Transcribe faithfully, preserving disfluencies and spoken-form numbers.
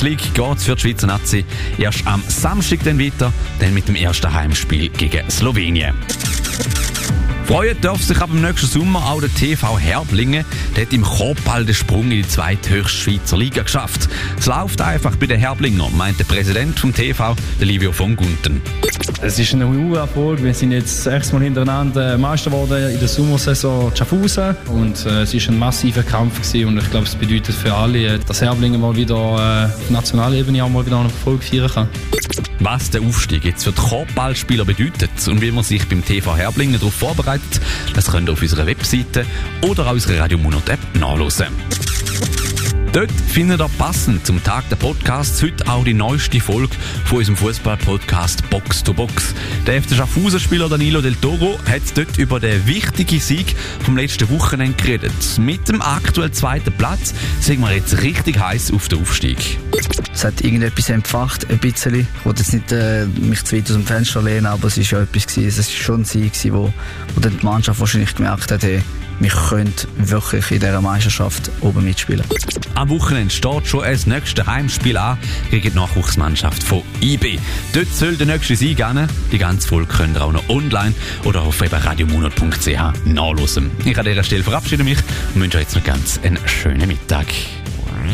Champions League geht es für die Schweizer Nazi erst am Samstag dann weiter, dann mit dem ersten Heimspiel gegen Slowenien. Freuen darf sich aber im nächsten Sommer auch der T V Herblingen. Der hat im Korbball den Sprung in die zweithöchste Schweizer Liga geschafft. Es läuft einfach bei den Herblinger, meint der Präsident vom T V, der Livio von Gunten. Es ist ein hoher Erfolg. Wir sind jetzt sechsmal hintereinander Meister geworden in der Sommersaison Schaffhausen. Und äh, es war ein massiver Kampf gewesen. Und ich glaube, es bedeutet für alle, dass Herblingen mal wieder äh, auf nationaler Ebene auch mal wieder einen Erfolg feiern kann. Was der Aufstieg jetzt für die Korbballspieler bedeutet und wie man sich beim T V Herblingen darauf vorbereitet, das könnt ihr auf unserer Webseite oder auf unserer Radio Munot App nachhören. Dort findet ihr passend zum Tag der Podcasts heute auch die neueste Folge von unserem Fußball-Podcast Box to Box. Der F C Schaffhausen-Spieler Danilo Del Toro hat dort über den wichtigen Sieg vom letzten Wochenende geredet. Mit dem aktuell zweiten Platz sind wir jetzt richtig heiß auf den Aufstieg. Es hat irgendetwas entfacht, ein bisschen. Ich wollte jetzt nicht äh, mich zu weit aus dem Fenster lehnen, aber es war ja etwas gewesen. Es war schon ein Sieg, wo, wo dann die Mannschaft wahrscheinlich gemerkt hat, hey, wir können wirklich in dieser Meisterschaft oben mitspielen. Am Wochenende steht schon das nächste Heimspiel an gegen die Nachwuchsmannschaft von I B. Dort soll der nächste Sieg an. Die ganze Folge könnt ihr auch noch online oder auf radiomunot punkt c h nachhören. Ich an dieser Stelle verabschiede mich und wünsche euch jetzt noch ganz einen schönen Mittag.